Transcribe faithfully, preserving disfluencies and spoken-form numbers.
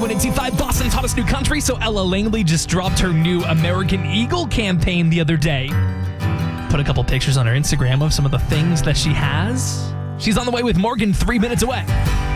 one eight two five, Boston's hottest new country. So Ella Langley just dropped her new American Eagle campaign the other day. Put a couple pictures on her Instagram of some of the things that she has. She's on the way with Morgan three minutes away.